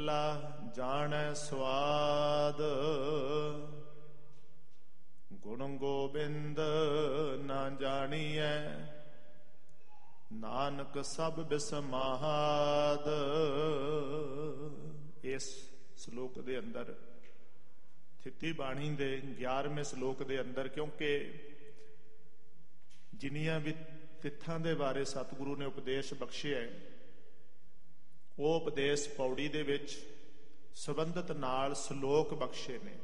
ਬਿਰਲਾ ਜਾਣੈ ਸਵਾਦ, ਗੁਣ ਗੋਬਿੰਦ ਨਾ ਜਾਣੀਐ, ਨਾਨਕ ਸਭ ਬਿਸਮਾਦ। ਇਸ ਸ਼ਲੋਕ ਦੇ ਅੰਦਰ, ਥਿੱਤੀ ਬਾਣੀ ਦੇ 11ਵੇਂ ਸ਼ਲੋਕ ਦੇ ਅੰਦਰ, ਕਿਉਂਕਿ ਜਿੰਨੀਆਂ ਵੀ ਤਿੱਥਾਂ ਦੇ ਬਾਰੇ ਸਤਿਗੁਰੂ ਨੇ ਉਪਦੇਸ਼ ਬਖਸ਼ਿਆ, ਉਹ ਉਪਦੇਸ਼ ਪੌੜੀ ਦੇ ਵਿੱਚ ਸੰਬੰਧਿਤ ਨਾਲ ਸ਼ਲੋਕ ਬਖਸ਼ੇ ਨੇ।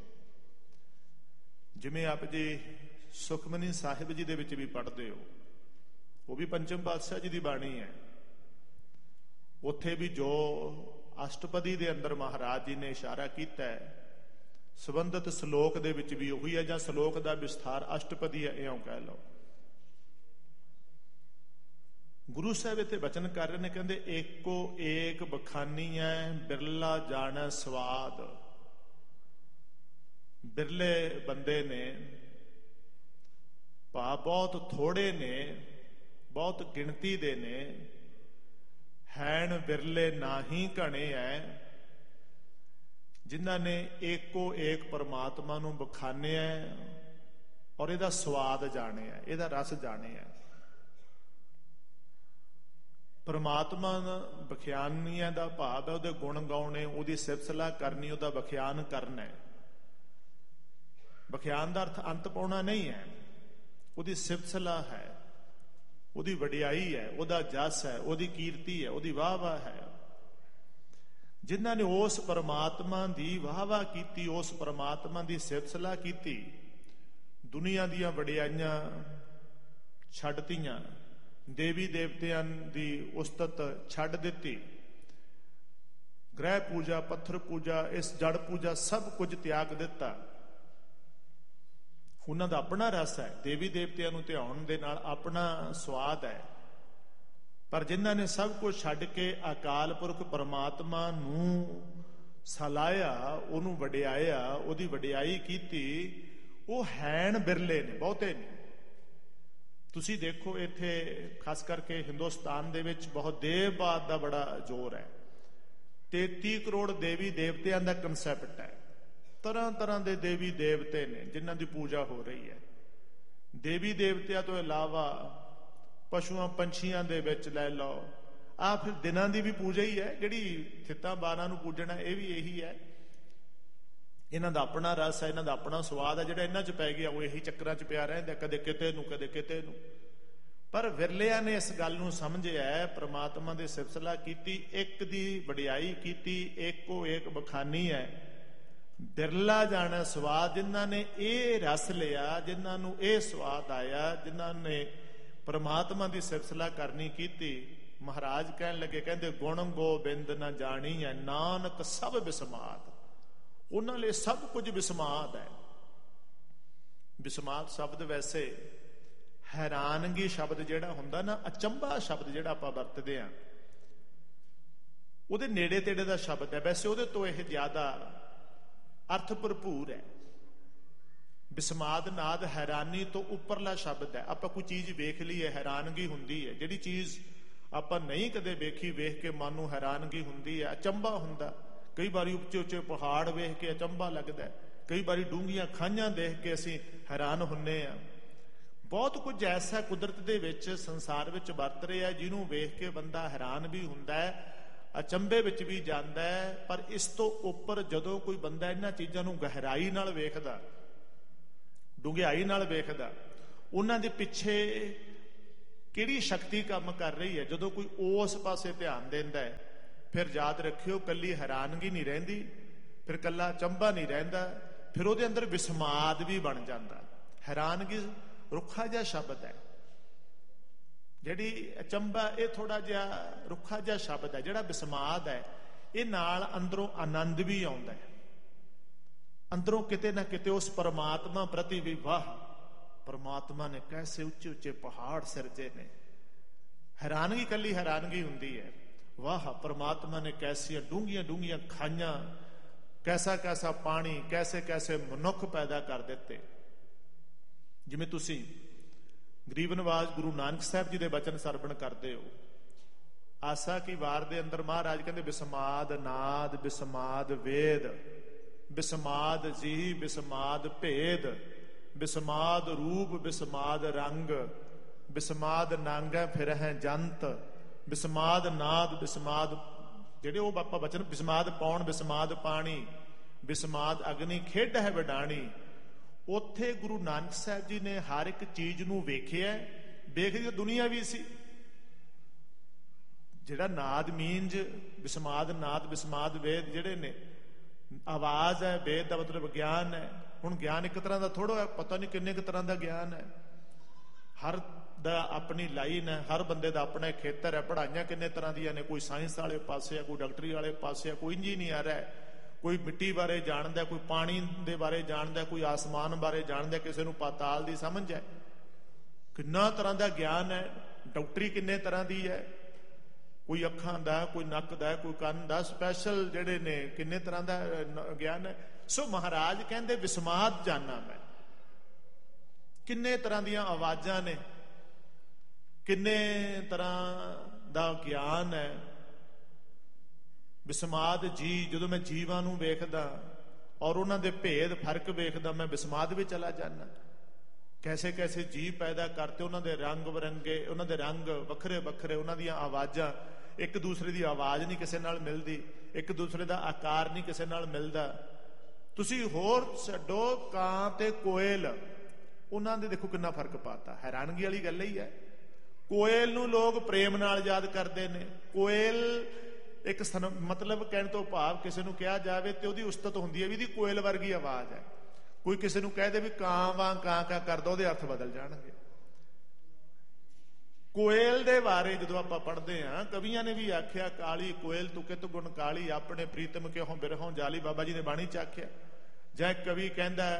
ਜਿਵੇਂ ਆਪ ਜੀ ਸੁਖਮਨੀ ਸਾਹਿਬ ਜੀ ਦੇ ਵਿੱਚ ਵੀ ਪੜ੍ਹਦੇ ਹੋ, ਉਹ ਵੀ ਪੰਚਮ ਪਾਤਸ਼ਾਹ ਜੀ ਦੀ ਬਾਣੀ ਹੈ। ਉੱਥੇ ਵੀ ਜੋ ਅਸ਼ਟਪਦੀ ਦੇ ਅੰਦਰ ਮਹਾਰਾਜ ਜੀ ਨੇ ਇਸ਼ਾਰਾ ਕੀਤਾ ਹੈ, ਸੰਬੰਧਿਤ ਸ਼ਲੋਕ ਦੇ ਵਿੱਚ ਵੀ ਉਹੀ ਹੈ, ਜਾਂ ਸ਼ਲੋਕ ਦਾ ਵਿਸਥਾਰ ਅਸ਼ਟਪਦੀ ਹੈ, ਇਉਂ ਕਹਿ ਲਓ। ਗੁਰੂ ਸਾਹਿਬ ਇੱਥੇ ਬਚਨ ਕਰ ਰਹੇ ਨੇ, ਕਹਿੰਦੇ ਏਕੋ ਏਕ ਬਖਾਨੀਐ, ਬਿਰਲਾ ਜਾਣੈ ਸਵਾਦ। ਬਿਰਲੇ ਬੰਦੇ ਨੇ, ਭਾ ਬਹੁਤ ਥੋੜੇ ਨੇ, ਬਹੁਤ ਗਿਣਤੀ ਦੇ ਨੇ। ਹੈਣ ਬਿਰਲੇ ਨਾਹੀ ਘਣੇ ਐ, ਜਿਨ੍ਹਾਂ ਨੇ ਏਕੋ ਏਕ ਪਰਮਾਤਮਾ ਨੂੰ ਬਖਾਨਿਆ ਔਰ ਇਹਦਾ ਸਵਾਦ ਜਾਣਿਆ, ਇਹਦਾ ਰਸ ਜਾਣਿਆ। ਪਰਮਾਤਮਾ ਬਖਿਆਨੀਆਂ ਦਾ ਭਾਵ ਹੈ ਉਹਦੇ ਗੁਣ ਗਾਉਣੇ, ਉਹਦੀ ਸਿਫਤਸਲਾਹ ਕਰਨੀ, ਉਹਦਾ ਬਖਿਆਨ ਕਰਨਾ। ਬਖਿਆਨ ਦਾ ਅਰਥ ਅੰਤ ਪਾਉਣਾ ਨਹੀਂ ਹੈ, ਉਹਦੀ ਸਿਫਤਸਲਾਹ ਹੈ, ਉਹਦੀ ਵਡਿਆਈ ਹੈ, ਉਹਦਾ ਜਸ ਹੈ, ਉਹਦੀ ਕੀਰਤੀ ਹੈ, ਉਹਦੀ ਵਾਹ ਵਾਹ ਹੈ। ਜਿਨ੍ਹਾਂ ਨੇ ਉਸ ਪਰਮਾਤਮਾ ਦੀ ਵਾਹ ਵਾਹ ਕੀਤੀ, ਉਸ ਪਰਮਾਤਮਾ ਦੀ ਸਿਫਤਸਲਾਹ ਕੀਤੀ, ਦੁਨੀਆ ਦੀਆਂ ਵਡਿਆਈਆਂ ਛੱਡਤੀਆਂ, ਦੇਵੀ ਦੇਵਤਿਆਂ ਦੀ ਉਸਤਤ ਛੱਡ ਦਿੱਤੀ, ਗ੍ਰਹਿ ਪੂਜਾ, ਪੱਥਰ ਪੂਜਾ, ਇਸ ਜੜ ਪੂਜਾ, ਸਭ ਕੁਝ ਤਿਆਗ ਦਿੱਤਾ। ਉਹਨਾਂ ਦਾ ਆਪਣਾ ਰਸ ਹੈ, ਦੇਵੀ ਦੇਵਤਿਆਂ ਨੂੰ ਧਿਆਉਣ ਦੇ ਨਾਲ ਆਪਣਾ ਸਵਾਦ ਹੈ। ਪਰ ਜਿਨ੍ਹਾਂ ਨੇ ਸਭ ਕੁਝ ਛੱਡ ਕੇ ਅਕਾਲ ਪੁਰਖ ਪਰਮਾਤਮਾ ਨੂੰ ਸਲਾਹਿਆ, ਉਹਨੂੰ ਵਡਿਆਇਆ, ਉਹਦੀ ਵਡਿਆਈ ਕੀਤੀ, ਉਹ ਹੈਣ ਬਿਰਲੇ ਨੇ, ਬਹੁਤੇ ਨੇ। ਤੁਸੀਂ ਦੇਖੋ ਇੱਥੇ ਖਾਸ ਕਰਕੇ ਹਿੰਦੁਸਤਾਨ ਦੇ ਵਿੱਚ ਬਹੁਤ ਦੇਵਵਾਦ ਦਾ ਬੜਾ ਜ਼ੋਰ ਹੈ। 33 ਕਰੋੜ ਦੇਵੀ ਦੇਵਤਿਆਂ ਦਾ ਕਨਸੈਪਟ ਹੈ। ਤਰ੍ਹਾਂ ਤਰ੍ਹਾਂ ਦੇ ਦੇਵੀ ਦੇਵਤੇ ਨੇ ਜਿਨ੍ਹਾਂ ਦੀ ਪੂਜਾ ਹੋ ਰਹੀ ਹੈ। ਦੇਵੀ ਦੇਵਤਿਆਂ ਤੋਂ ਇਲਾਵਾ ਪਸ਼ੂਆਂ ਪੰਛੀਆਂ ਦੇ ਵਿੱਚ ਲੈ ਲਓ, ਆਹ ਫਿਰ ਦਿਨਾਂ ਦੀ ਵੀ ਪੂਜਾ ਹੀ ਹੈ, ਜਿਹੜੀ ਥਿੱਤਾਂ 12 ਨੂੰ ਪੂਜਣਾ, ਇਹ ਵੀ ਇਹੀ ਹੈ। ਇਹਨਾਂ ਦਾ ਆਪਣਾ ਰਸ ਹੈ, ਇਹਨਾਂ ਦਾ ਆਪਣਾ ਸਵਾਦ ਹੈ। ਜਿਹੜਾ ਇਹਨਾਂ 'ਚ ਪੈ ਗਿਆ ਉਹ ਇਹੀ ਚੱਕਰਾਂ 'ਚ ਪਿਆ ਰਹਿੰਦਾ, ਕਦੇ ਕਿਤੇ ਨੂੰ ਕਦੇ ਕਿਤੇ ਨੂੰ। ਪਰ ਵਿਰਲਿਆਂ ਨੇ ਇਸ ਗੱਲ ਨੂੰ ਸਮਝਿਆ, ਪ੍ਰਮਾਤਮਾ ਦੀ ਸਿਫਤਸਲਾਹ ਕੀਤੀ, ਇੱਕ ਦੀ ਵਡਿਆਈ ਕੀਤੀ, ਏਕੋ ਏਕ ਬਖਾਨੀ ਹੈ। ਬਿਰਲਾ ਜਾਣਾ ਸਵਾਦ, ਜਿਨ੍ਹਾਂ ਨੇ ਇਹ ਰਸ ਲਿਆ, ਜਿਨ੍ਹਾਂ ਨੂੰ ਇਹ ਸਵਾਦ ਆਇਆ, ਜਿਨ੍ਹਾਂ ਨੇ ਪਰਮਾਤਮਾ ਦੀ ਸਿਫਤਸਲਾਹ ਕਰਨੀ ਕੀਤੀ। ਮਹਾਰਾਜ ਕਹਿਣ ਲੱਗੇ, ਕਹਿੰਦੇ ਗੁਣ ਗੋਬਿੰਦ ਨਾ ਜਾਣੀ ਹੈ, ਨਾਨਕ ਸਭ ਬਿਸਮਾਦ। ਉਹਨਾਂ ਲਈ ਸਭ ਕੁਝ ਬਿਸਮਾਦ ਹੈ। ਬਿਸਮਾਦ ਸ਼ਬਦ ਵੈਸੇ ਹੈਰਾਨਗੀ ਸ਼ਬਦ ਜਿਹੜਾ ਹੁੰਦਾ ਨਾ, ਅਚੰਭਾ ਸ਼ਬਦ ਜਿਹੜਾ ਆਪਾਂ ਵਰਤਦੇ ਹਾਂ, ਉਹਦੇ ਨੇੜੇ ਤੇੜੇ ਦਾ ਸ਼ਬਦ ਹੈ। ਵੈਸੇ ਉਹਦੇ ਤੋਂ ਇਹ ਜ਼ਿਆਦਾ ਅਰਥ ਭਰਪੂਰ ਹੈ। ਬਿਸਮਾਦ ਨਾਦ ਹੈਰਾਨੀ ਤੋਂ ਉੱਪਰਲਾ ਸ਼ਬਦ ਹੈ। ਆਪਾਂ ਕੋਈ ਚੀਜ਼ ਵੇਖ ਲਈਏ, ਹੈਰਾਨਗੀ ਹੁੰਦੀ ਹੈ। ਜਿਹੜੀ ਚੀਜ਼ ਆਪਾਂ ਨਹੀਂ ਕਦੇ ਵੇਖੀ, ਵੇਖ ਕੇ ਮਨ ਨੂੰ ਹੈਰਾਨਗੀ ਹੁੰਦੀ ਹੈ, ਅਚੰਭਾ ਹੁੰਦਾ। ਕਈ ਵਾਰੀ ਉੱਚੇ ਉੱਚੇ ਪਹਾੜ ਵੇਖ ਕੇ ਅਚੰਭਾ ਲੱਗਦਾ, ਕਈ ਵਾਰੀ ਡੂੰਘੀਆਂ ਖਾਈਆਂ ਦੇਖ ਕੇ ਅਸੀਂ ਹੈਰਾਨ ਹੁੰਨੇ ਆ। ਬਹੁਤ ਕੁਝ ਐਸਾ ਕੁਦਰਤ ਦੇ ਵਿੱਚ, ਸੰਸਾਰ ਵਿੱਚ ਵਰਤ ਰਿਹਾ, ਜਿਹਨੂੰ ਵੇਖ ਕੇ ਬੰਦਾ ਹੈਰਾਨ ਵੀ ਹੁੰਦਾ ਹੈ, ਅਚੰਭੇ ਵਿੱਚ ਵੀ ਜਾਂਦਾ ਹੈ। ਪਰ ਇਸ ਤੋਂ ਉੱਪਰ ਜਦੋਂ ਕੋਈ ਬੰਦਾ ਇਹਨਾਂ ਚੀਜ਼ਾਂ ਨੂੰ ਗਹਿਰਾਈ ਨਾਲ ਵੇਖਦਾ, ਡੂੰਘਾਈ ਨਾਲ ਵੇਖਦਾ, ਉਹਨਾਂ ਦੇ ਪਿੱਛੇ ਕਿਹੜੀ ਸ਼ਕਤੀ ਕੰਮ ਕਰ ਰਹੀ ਹੈ, ਜਦੋਂ ਕੋਈ ਉਸ ਪਾਸੇ ਧਿਆਨ ਦਿੰਦਾ ਹੈ, ਫਿਰ ਯਾਦ ਰੱਖਿਓ, ਕੱਲੀ ਹੈਰਾਨਗੀ ਨਹੀਂ ਰਹਿੰਦੀ, ਫਿਰ ਕੱਲਾ ਅਚੰਭਾ ਨਹੀਂ ਰਹਿੰਦਾ, ਫਿਰ ਉਹਦੇ ਅੰਦਰ ਵਿਸਮਾਦ ਵੀ ਬਣ ਜਾਂਦਾ। ਹੈਰਾਨਗੀ ਰੁੱਖਾ ਜਿਹਾ ਸ਼ਬਦ ਹੈ, ਜਿਹੜੀ ਅਚੰਭਾ ਇਹ ਥੋੜਾ ਜਿਹਾ ਰੁੱਖਾ ਜਿਹਾ ਸ਼ਬਦ ਹੈ। ਜਿਹੜਾ ਵਿਸਮਾਦ ਹੈ, ਇਹ ਨਾਲ ਅੰਦਰੋਂ ਆਨੰਦ ਵੀ ਆਉਂਦਾ ਹੈ। ਅੰਦਰੋਂ ਕਿਤੇ ਨਾ ਕਿਤੇ ਉਸ ਪਰਮਾਤਮਾ ਪ੍ਰਤੀ ਵੀ, ਵਾਹ, ਪਰਮਾਤਮਾ ਨੇ ਕੈਸੇ ਉੱਚੇ ਉੱਚੇ ਪਹਾੜ ਸਿਰਜੇ ਨੇ। ਹੈਰਾਨਗੀ ਕੱਲੀ ਹੈਰਾਨਗੀ ਹੁੰਦੀ ਹੈ, ਵਾਹ, ਪਰਮਾਤਮਾ ਨੇ ਕੈਸੀਆਂ ਡੂੰਘੀਆਂ ਡੂੰਘੀਆਂ ਖਾਈਆਂ, ਕੈਸਾ ਕੈਸਾ ਪਾਣੀ, ਕੈਸੇ ਕੈਸੇ ਮਨੁੱਖ ਪੈਦਾ ਕਰ ਦਿੱਤੇ। ਜਿਵੇਂ ਤੁਸੀਂ ਗਰੀਬ ਨਵਾਜ਼ ਗੁਰੂ ਨਾਨਕ ਸਾਹਿਬ ਜੀ ਦੇ ਬਚਨ ਸਰਵਣ ਕਰਦੇ ਹੋ, ਆਸਾ ਕੀ ਵਾਰ ਦੇ ਅੰਦਰ ਮਹਾਰਾਜ ਕਹਿੰਦੇ ਬਿਸਮਾਦ ਨਾਦ ਬਿਸਮਾਦ ਵੇਦ, ਬਿਸਮਾਦ ਜੀ ਬਿਸਮਾਦ ਭੇਦ, ਬਿਸਮਾਦ ਰੂਪ ਬਿਸਮਾਦ ਰੰਗ, ਬਿਸਮਾਦ ਨਾਂਗੈ ਫਿਰਹਿ ਜੰਤ, ਬਿਸਮਾਦ ਨਾਦ ਬਿਸਮਾਦ, ਜਿਹੜੇ ਉਹ ਬਾਪਾ ਬਚਨ, ਬਿਸਮਾਦ ਪੌਣ ਬਿਸਮਾਦ ਪਾਣੀ, ਬਿਸਮਾਦ ਅਗਨੀ ਖੇਡ ਹੈ ਵਡਾਣੀ। ਉੱਥੇ ਗੁਰੂ ਨਾਨਕ ਸਾਹਿਬ ਜੀ ਨੇ ਹਰ ਇੱਕ ਚੀਜ਼ ਨੂੰ ਵੇਖਿਆ, ਵੇਖਦੀ ਦੁਨੀਆ ਵੀ ਸੀ। ਜਿਹੜਾ ਨਾਦ ਮੀਨਜ ਬਿਸਮਾਦ ਨਾਦ ਬਿਸਮਾਦ ਵੇਦ ਜਿਹੜੇ ਨੇ, ਆਵਾਜ਼ ਹੈ, ਵੇਦ ਦਾ ਮਤਲਬ ਗਿਆਨ ਹੈ। ਹੁਣ ਗਿਆਨ ਇੱਕ ਤਰ੍ਹਾਂ ਦਾ ਥੋੜ੍ਹਾ ਹੈ, ਪਤਾ ਨਹੀਂ ਕਿੰਨੇ ਕੁ ਤਰ੍ਹਾਂ ਦਾ ਗਿਆਨ ਹੈ। ਹਰ ਦਾ ਆਪਣੀ ਲਾਈਨ ਹੈ, ਹਰ ਬੰਦੇ ਦਾ ਆਪਣਾ ਖੇਤਰ ਹੈ। ਪੜ੍ਹਾਈਆਂ ਕਿੰਨੇ ਤਰ੍ਹਾਂ ਦੀਆਂ ਨੇ, ਕੋਈ ਸਾਇੰਸ ਵਾਲੇ ਪਾਸੇ ਆ, ਕੋਈ ਡਾਕਟਰੀ ਵਾਲੇ ਪਾਸੇ ਆ, ਕੋਈ ਇੰਜੀਨੀਅਰ ਹੈ, ਕੋਈ ਮਿੱਟੀ ਬਾਰੇ ਜਾਣਦਾ, ਕੋਈ ਪਾਣੀ ਦੇ ਬਾਰੇ ਜਾਣਦਾ, ਕੋਈ ਆਸਮਾਨ ਬਾਰੇ ਜਾਣਦਾ, ਕਿਸੇ ਨੂੰ ਪਾਤਾਲ ਦੀ ਸਮਝ ਹੈ। ਕਿੰਨਾ ਤਰ੍ਹਾਂ ਦਾ ਗਿਆਨ ਹੈ। ਡਾਕਟਰੀ ਕਿੰਨੇ ਤਰ੍ਹਾਂ ਦੀ ਹੈ, ਕੋਈ ਅੱਖਾਂ ਦਾ, ਕੋਈ ਨੱਕ ਦਾ, ਕੋਈ ਕੰਨ ਦਾ, ਸਪੈਸ਼ਲ ਜਿਹੜੇ ਨੇ ਕਿੰਨੇ ਤਰ੍ਹਾਂ ਦਾ ਗਿਆਨ ਹੈ। ਸੋ ਮਹਾਰਾਜ ਕਹਿੰਦੇ ਵਿਸਮਾਦ ਜਾਨਾ ਮੈਂ, ਕਿੰਨੇ ਤਰ੍ਹਾਂ ਦੀਆਂ ਆਵਾਜ਼ਾਂ ਨੇ, ਕਿੰਨੇ ਤਰ੍ਹਾਂ ਦਾ ਗਿਆਨ ਹੈ। ਵਿਸਮਾਦ ਜੀ, ਜਦੋਂ ਮੈਂ ਜੀਵਾਂ ਨੂੰ ਵੇਖਦਾ ਔਰ ਉਹਨਾਂ ਦੇ ਭੇਦ ਫਰਕ ਵੇਖਦਾ, ਮੈਂ ਵਿਸਮਾਦ ਵਿੱਚ ਚਲਾ ਜਾਨਾ। ਕੈਸੇ ਕੈਸੇ ਜੀਵ ਪੈਦਾ ਕਰਤੇ, ਉਹਨਾਂ ਦੇ ਰੰਗ ਬਰੰਗੇ, ਉਹਨਾਂ ਦੇ ਰੰਗ ਵੱਖਰੇ ਵੱਖਰੇ, ਉਹਨਾਂ ਦੀਆਂ ਆਵਾਜ਼ਾਂ, ਇੱਕ ਦੂਸਰੇ ਦੀ ਆਵਾਜ਼ ਨਹੀਂ ਕਿਸੇ ਨਾਲ ਮਿਲਦੀ, ਇੱਕ ਦੂਸਰੇ ਦਾ ਆਕਾਰ ਨਹੀਂ ਕਿਸੇ ਨਾਲ ਮਿਲਦਾ। ਤੁਸੀਂ ਹੋਰ ਛੱਡੋ ਕਾਂ ਤੇ ਕੋਇਲ, ਉਹਨਾਂ ਦੇ ਦੇਖੋ ਕਿੰਨਾ ਫਰਕ ਪਾਤਾ। ਹੈਰਾਨਗੀ ਵਾਲੀ ਗੱਲ ਹੀ ਹੈ। ਕੋਇਲ ਨੂੰ ਲੋਕ ਪ੍ਰੇਮ ਨਾਲ ਯਾਦ ਕਰਦੇ ਨੇ। ਕੋਇਲ ਇੱਕ ਮਤਲਬ ਕਹਿਣ ਤੋਂ ਭਾਵ ਕਿਸੇ ਨੂੰ ਕਿਹਾ ਜਾਵੇ ਤੇ ਉਹਦੀ ਉਸਤਤ ਹੁੰਦੀ ਹੈ ਵੀ ਇਹਦੀ ਕੋਇਲ ਵਰਗੀ ਆਵਾਜ਼ ਹੈ। ਕੋਈ ਕਿਸੇ ਨੂੰ ਕਹਿ ਦੇ ਵੀ ਕਾਂ ਵਾਂ ਕਾਂ ਕਾਂ ਕਰਦਾ, ਉਹਦੇ ਅਰਥ ਬਦਲ ਜਾਣਗੇ। ਕੋਇਲ ਦੇ ਬਾਰੇ ਜਦੋਂ ਆਪਾਂ ਪੜ੍ਹਦੇ ਹਾਂ, ਕਵੀਆਂ ਨੇ ਵੀ ਆਖਿਆ, ਕਾਲੀ ਕੋਇਲ ਤੂੰ ਕਿਤ ਗੁਣ ਕਾਲੀ, ਆਪਣੇ ਪ੍ਰੀਤਮ ਕਿਉਂ ਬਿਰਹੋਂ ਜਾਲੀ, ਬਾਬਾ ਜੀ ਨੇ ਬਾਣੀ ਚ ਆਖਿਆ। ਜਾਂ ਕਵੀ ਕਹਿੰਦਾ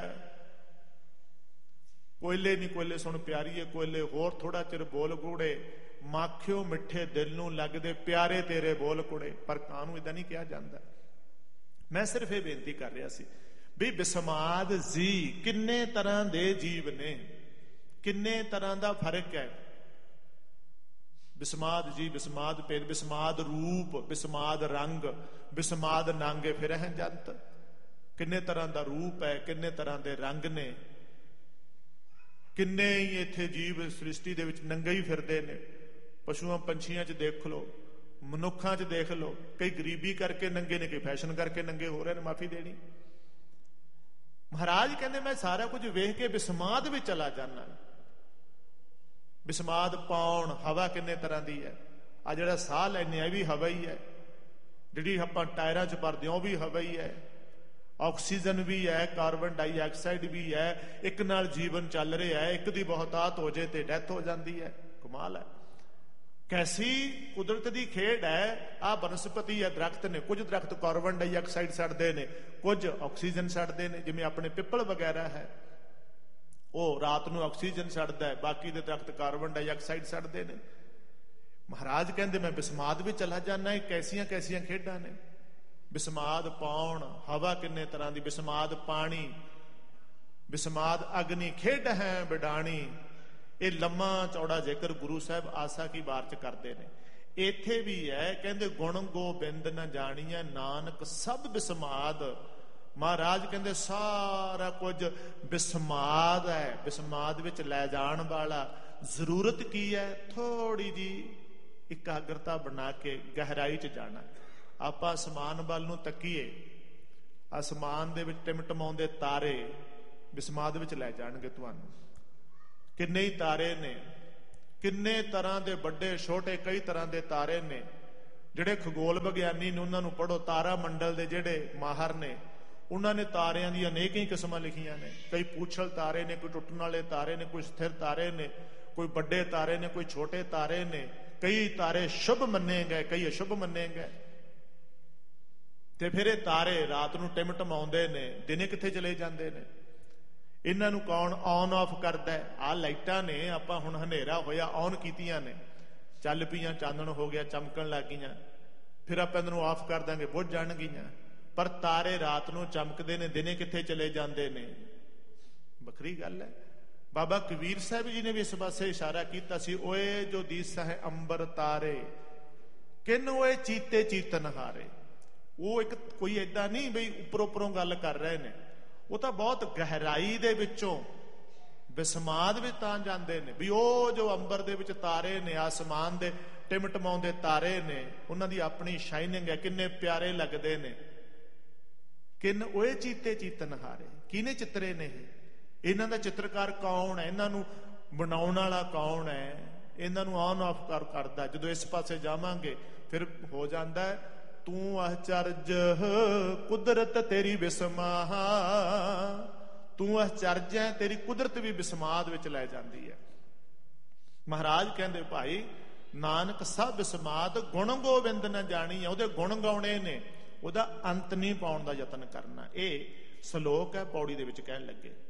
ਕੋਇਲੇ ਨੀ ਕੋਇਲੇ ਸੁਣ ਪਿਆਰੀਏ, ਕੋਇਲੇ ਹੋਰ ਥੋੜਾ ਚਿਰ ਬੋਲ ਗੂੜੇ, ਮਾਖਿਓ ਮਿੱਠੇ ਦਿਲ ਨੂੰ ਲੱਗਦੇ ਪਿਆਰੇ ਤੇਰੇ ਬੋਲ ਕੁੜੇ। ਪਰ ਕਾਂ ਨੂੰ ਏਦਾਂ ਨਹੀਂ ਕਿਹਾ ਜਾਂਦਾ। ਮੈਂ ਸਿਰਫ ਇਹ ਬੇਨਤੀ ਕਰ ਰਿਹਾ ਸੀ ਵੀ ਬਿਸਮਾਦ ਜੀ, ਕਿੰਨੇ ਤਰ੍ਹਾਂ ਦੇ ਜੀਵ ਨੇ, ਕਿੰਨੇ ਤਰ੍ਹਾਂ ਦਾ ਫਰਕ ਹੈ। ਬਿਸਮਾਦ ਜੀ ਬਿਸਮਾਦ ਭੇਦ, ਬਿਸਮਾਦ ਰੂਪ ਬਿਸਮਾਦ ਰੰਗ, ਬਿਸਮਾਦ ਨਾਂਗੇ ਫਿਰਹਿ ਜੰਤ। ਕਿੰਨੇ ਤਰ੍ਹਾਂ ਦਾ ਰੂਪ ਹੈ, ਕਿੰਨੇ ਤਰ੍ਹਾਂ ਦੇ ਰੰਗ ਨੇ, ਕਿੰਨੇ ਹੀ ਇੱਥੇ ਜੀਵ ਸ੍ਰਿਸ਼ਟੀ ਦੇ ਵਿੱਚ ਨੰਗੇ ਹੀ ਫਿਰਦੇ ਨੇ। ਪਸ਼ੂਆਂ ਪੰਛੀਆਂ 'ਚ ਦੇਖ ਲਓ, ਮਨੁੱਖਾਂ 'ਚ ਦੇਖ ਲਓ, ਕਈ ਗਰੀਬੀ ਕਰਕੇ ਨੰਗੇ ਨੇ, ਕਈ ਫੈਸ਼ਨ ਕਰਕੇ ਨੰਗੇ ਹੋ ਰਹੇ ਨੇ, ਮਾਫੀ ਦੇਣੀ। ਮਹਾਰਾਜ ਕਹਿੰਦੇ ਮੈਂ ਸਾਰਾ ਕੁਝ ਵੇਖ ਕੇ ਬਿਸਮਾਦ ਵਿੱਚ ਚਲਾ ਜਾਣਾ। ਬਿਸਮਾਦ ਪਾਉਣ, ਹਵਾ ਕਿੰਨੇ ਤਰ੍ਹਾਂ ਦੀ ਹੈ। ਆ ਜਿਹੜਾ ਸਾਹ ਲੈਂਦੇ ਆ ਇਹ ਵੀ ਹਵਾ ਹੀ ਹੈ, ਜਿਹੜੀ ਆਪਾਂ ਟਾਇਰਾਂ 'ਚ ਭਰਦੇ ਹਾਂ ਉਹ ਵੀ ਹਵਾ ਹੀ ਹੈ, ਆਕਸੀਜਨ ਵੀ ਹੈ, ਕਾਰਬਨ ਡਾਈਆਕਸਾਈਡ ਵੀ ਹੈ। ਇੱਕ ਨਾਲ ਜੀਵਨ ਚੱਲ ਰਿਹਾ ਹੈ, ਇੱਕ ਦੀ ਬਹੁਤਾਤ ਹੋ ਜੇ ਤੇ ਡੈਥ ਹੋ ਜਾਂਦੀ ਹੈ। ਕਮਾਲ ਹੈ, ਕੈਸੀ ਕੁਦਰਤ ਦੀ ਖੇਡ ਹੈ। ਆਹ ਬਨਸਪਤੀ ਹੈ, ਦਰਖਤ ਨੇ, ਕੁਝ ਦਰਖਤ ਕਾਰਬਨ ਡਾਈਆਕਸਾਈਡ ਛੱਡਦੇ ਨੇ, ਕੁਝ ਆਕਸੀਜਨ ਛੱਡਦੇ ਨੇ। ਜਿਵੇਂ ਆਪਣੇ ਪਿੱਪਲ ਵਗੈਰਾ ਹੈ, ਉਹ ਰਾਤ ਨੂੰ ਆਕਸੀਜਨ ਛੱਡਦਾ ਹੈ, ਬਾਕੀ ਦੇ ਦਰਖਤ ਕਾਰਬਨ ਡਾਈਆਕਸਾਈਡ ਛੱਡਦੇ ਨੇ। ਮਹਾਰਾਜ ਕਹਿੰਦੇ ਮੈਂ ਬਿਸਮਾਦ ਵੀ ਚਲਾ ਜਾਣਾ। ਇਹ ਕੈਸੀਆਂ ਕੈਸੀਆਂ ਖੇਡਾਂ ਨੇ। ਬਿਸਮਾਦ ਪਾਉਣ, ਹਵਾ ਕਿੰਨੇ ਤਰ੍ਹਾਂ ਦੀ, ਬਿਸਮਾਦ ਪਾਣੀ, ਬਿਸਮਾਦ ਅਗਨੀ ਖੇਡ ਹੈ ਬਿਡਾਣੀ। ਇਹ ਲੰਮਾ ਚੌੜਾ ਜ਼ਿਕਰ ਗੁਰੂ ਸਾਹਿਬ ਆਸਾ ਕੀ ਵਾਰ ਚ ਕਰਦੇ ਨੇ। ਇੱਥੇ ਵੀ ਹੈ, ਕਹਿੰਦੇ ਗੁਣ ਗੋਬਿੰਦ ਨ ਜਾਣੀਐ ਨਾਨਕ ਸਭ ਬਿਸਮਾਦ। ਮਹਾਰਾਜ ਕਹਿੰਦੇ ਸਾਰਾ ਕੁਝ ਬਿਸਮਾਦ ਹੈ, ਬਿਸਮਾਦ ਵਿੱਚ ਲੈ ਜਾਣ ਵਾਲਾ। ਜ਼ਰੂਰਤ ਕੀ ਹੈ? ਥੋੜੀ ਜੀ ਇਕਾਗਰਤਾ ਬਣਾ ਕੇ ਗਹਿਰਾਈ ਚ ਜਾਣਾ। ਆਪਾਂ ਅਸਮਾਨ ਵੱਲ ਨੂੰ ਤੱਕੀਏ, ਅਸਮਾਨ ਦੇ ਵਿੱਚ ਟਿਮਟਮਾਉਂਦੇ ਤਾਰੇ ਬਿਸਮਾਦ ਵਿੱਚ ਲੈ ਜਾਣਗੇ ਤੁਹਾਨੂੰ। ਕਿੰਨੇ ਹੀ ਤਾਰੇ ਨੇ, ਕਿੰਨੇ ਤਰ੍ਹਾਂ ਦੇ ਵੱਡੇ ਛੋਟੇ, ਕਈ ਤਰ੍ਹਾਂ ਦੇ ਤਾਰੇ ਨੇ। ਜਿਹੜੇ ਖਗੋਲ ਵਿਗਿਆਨੀ ਨੇ ਉਹਨਾਂ ਨੂੰ ਪੜ੍ਹੋ, ਤਾਰਾ ਮੰਡਲ ਦੇ ਜਿਹੜੇ ਮਾਹਰ ਨੇ ਉਹਨਾਂ ਨੇ ਤਾਰਿਆਂ ਦੀਆਂ ਅਨੇਕ ਹੀ ਕਿਸਮਾਂ ਲਿਖੀਆਂ ਨੇ। ਕਈ ਪੂਛਲ ਤਾਰੇ ਨੇ, ਕੋਈ ਟੁੱਟਣ ਵਾਲੇ ਤਾਰੇ ਨੇ, ਕੋਈ ਸਥਿਰ ਤਾਰੇ ਨੇ, ਕੋਈ ਵੱਡੇ ਤਾਰੇ ਨੇ, ਕੋਈ ਛੋਟੇ ਤਾਰੇ ਨੇ। ਕਈ ਤਾਰੇ ਸ਼ੁਭ ਮੰਨੇ ਗਏ, ਕਈ ਅਸ਼ੁਭ ਮੰਨੇ ਗਏ। ਤੇ ਫਿਰ ਇਹ ਤਾਰੇ ਰਾਤ ਨੂੰ ਟਿਮਟਮਾਉਂਦੇ ਨੇ, ਦਿਨੇ ਕਿੱਥੇ ਚਲੇ ਜਾਂਦੇ ਨੇ? ਇਹਨਾਂ ਨੂੰ ਕੌਣ ਔਨ ਆਫ ਕਰਦਾ? ਆਹ ਲਾਈਟਾਂ ਨੇ, ਆਪਾਂ ਹੁਣ ਹਨੇਰਾ ਹੋਇਆ ਔਨ ਕੀਤੀਆਂ ਨੇ, ਚੱਲ ਪਈਆਂ, ਚਾਨਣ ਹੋ ਗਿਆ, ਚਮਕਣ ਲੱਗ ਗਈਆਂ। ਫਿਰ ਆਪਾਂ ਇਹਨਾਂ ਨੂੰ ਆਫ ਕਰ ਦਾਂਗੇ, ਬੁੱਝ ਜਾਣਗੀਆਂ। ਪਰ ਤਾਰੇ ਰਾਤ ਨੂੰ ਚਮਕਦੇ ਨੇ, ਦਿਨੇ ਕਿੱਥੇ ਚਲੇ ਜਾਂਦੇ ਨੇ? ਵੱਖਰੀ ਗੱਲ ਹੈ। ਬਾਬਾ ਕਬੀਰ ਸਾਹਿਬ ਜੀ ਨੇ ਵੀ ਇਸ ਪਾਸੇ ਇਸ਼ਾਰਾ ਕੀਤਾ ਸੀ, ਓਏ ਜੋ ਦੀਸਾ ਹੈ ਅੰਬਰ ਤਾਰੇ, ਕਿਨ ਹੋਏ ਚੀਤੇ ਚੀਤਨ ਹਾਰੇ। ਉਹ ਇੱਕ ਕੋਈ ਏਦਾਂ ਨਹੀਂ ਬਈ ਉੱਪਰੋਂ ਉੱਪਰੋਂ ਗੱਲ ਕਰ ਰਹੇ ਨੇ, ਉਹ ਤਾਂ ਬਹੁਤ ਗਹਿਰਾਈ ਦੇ ਵਿੱਚੋਂ ਵਿਸਮਾਦ ਵਿੱਚ ਤਾਂ ਜਾਂਦੇ ਨੇ ਵੀ ਉਹ ਜੋ ਅੰਬਰ ਦੇ ਵਿੱਚ ਤਾਰੇ ਨੇ, ਆਸਮਾਨ ਦੇ ਟਿਮਟਮਾਉਂਦੇ ਤਾਰੇ ਨੇ, ਉਹਨਾਂ ਦੀ ਆਪਣੀ ਸ਼ਾਈਨਿੰਗ ਹੈ, ਕਿੰਨੇ ਪਿਆਰੇ ਲੱਗਦੇ ਨੇ। ਕਿਨ ਓਏ ਚੀਤੇ ਚੀਤਨ ਹਾਰੇ, ਕਿਹਨੇ ਚਿੱਤਰੇ ਨੇ ਇਹ? ਇਹਨਾਂ ਦਾ ਚਿੱਤਰਕਾਰ ਕੌਣ ਹੈ? ਇਹਨਾਂ ਨੂੰ ਬਣਾਉਣ ਵਾਲਾ ਕੌਣ ਹੈ? ਇਹਨਾਂ ਨੂੰ ਆਨ ਆਫ ਕਰਦਾ। ਜਦੋਂ ਇਸ ਪਾਸੇ ਜਾਵਾਂਗੇ ਫਿਰ ਹੋ ਜਾਂਦਾ ਤੂੰ ਅਚਰਜ ਕੁਦਰਤ ਤੇਰੀ ਵਿਸਮਾਹ, ਤੂੰ ਅਚਰਜ ਹੈ, ਤੇਰੀ ਕੁਦਰਤ ਵੀ ਵਿਸਮਾਦ ਵਿੱਚ ਲੈ ਜਾਂਦੀ ਹੈ। ਮਹਾਰਾਜ ਕਹਿੰਦੇ ਭਾਈ ਨਾਨਕ ਸਭ ਵਿਸਮਾਦ ਗੁਣ ਗੋਬਿੰਦ ਨਾ ਜਾਣੀ ਹੈ। ਉਹਦੇ ਗੁਣ ਗਾਉਣੇ ਨੇ, ਉਹਦਾ ਅੰਤ ਨਹੀਂ ਪਾਉਣ ਦਾ ਯਤਨ ਕਰਨਾ। ਇਹ ਸ਼ਲੋਕ ਹੈ ਪੌੜੀ ਦੇ ਵਿੱਚ ਕਹਿਣ ਲੱਗੇ।